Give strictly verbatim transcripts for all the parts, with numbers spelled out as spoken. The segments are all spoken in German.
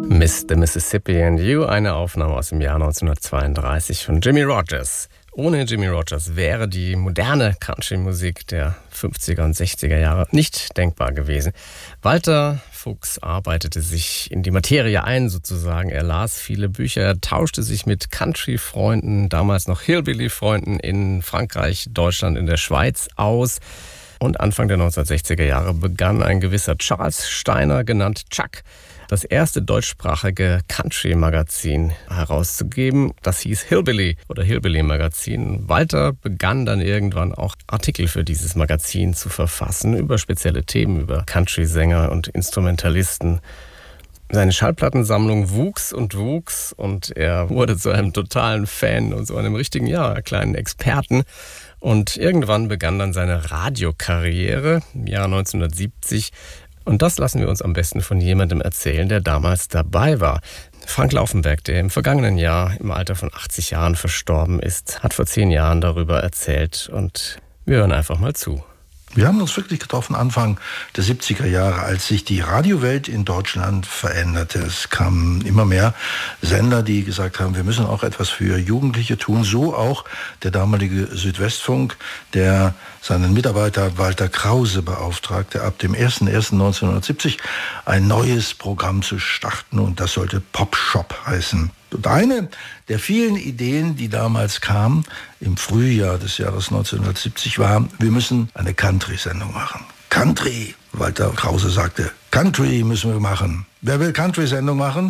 Mister Mississippi and You, eine Aufnahme aus dem Jahr neunzehnhundertzweiunddreißig von Jimmie Rodgers. Ohne Jimmie Rodgers wäre die moderne Country-Musik der fünfziger und sechziger Jahre nicht denkbar gewesen. Walter Fuchs arbeitete sich in die Materie ein sozusagen. Er las viele Bücher, er tauschte sich mit Country-Freunden, damals noch Hillbilly-Freunden in Frankreich, Deutschland, in der Schweiz aus. Und Anfang der neunzehnhundertsechziger Jahre begann ein gewisser Charles Steiner, genannt Chuck, das erste deutschsprachige Country-Magazin herauszugeben. Das hieß Hillbilly oder Hillbilly-Magazin. Walter begann dann irgendwann auch Artikel für dieses Magazin zu verfassen über spezielle Themen, über Country-Sänger und Instrumentalisten. Seine Schallplattensammlung wuchs und wuchs und er wurde zu einem totalen Fan und zu einem richtigen, ja, kleinen Experten. Und irgendwann begann dann seine Radiokarriere im Jahr neunzehnhundertsiebzig. Und das lassen wir uns am besten von jemandem erzählen, der damals dabei war. Frank Laufenberg, der im vergangenen Jahr im Alter von achtzig Jahren verstorben ist, hat vor zehn Jahren darüber erzählt und wir hören einfach mal zu. Wir haben uns wirklich getroffen Anfang der siebziger Jahre, als sich die Radiowelt in Deutschland veränderte. Es kamen immer mehr Sender, die gesagt haben, wir müssen auch etwas für Jugendliche tun. So auch der damalige Südwestfunk, der seinen Mitarbeiter Walter Krause beauftragte, ab dem ersten ersten neunzehnhundertsiebzig ein neues Programm zu starten, und das sollte Pop Shop heißen. Und eine der vielen Ideen, die damals kamen, im Frühjahr des Jahres neunzehnhundertsiebzig, war, wir müssen eine Country-Sendung machen. Country, Walter Krause sagte, Country müssen wir machen. Wer will Country-Sendung machen?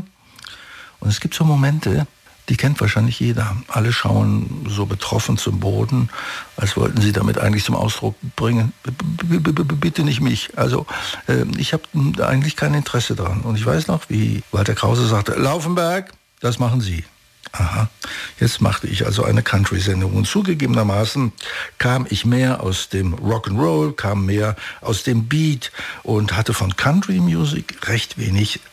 Und es gibt so Momente, die kennt wahrscheinlich jeder. Alle schauen so betroffen zum Boden, als wollten sie damit eigentlich zum Ausdruck bringen, b- b- b- bitte nicht mich. Also äh, ich habe eigentlich kein Interesse dran. Und ich weiß noch, wie Walter Krause sagte, Laufenberg, das machen Sie. Aha, jetzt machte ich also eine Country-Sendung. Und zugegebenermaßen kam ich mehr aus dem Rock'n'Roll, kam mehr aus dem Beat und hatte von Country-Music recht wenig